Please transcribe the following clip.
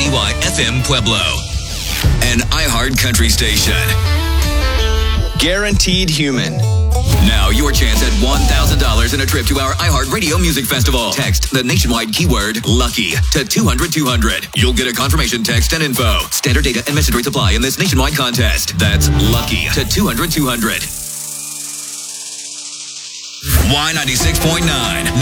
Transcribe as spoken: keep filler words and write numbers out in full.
C Y F M Pueblo, an iHeart country station. Guaranteed Human. Now your chance at one thousand dollars and a trip to our iHeart Radio Music Festival. Text the nationwide keyword LUCKY to two hundred two hundred. You'll get a confirmation text and info. Standard data and message rates apply in this nationwide contest. That's LUCKY to two hundred two hundred. Y ninety-six point nine.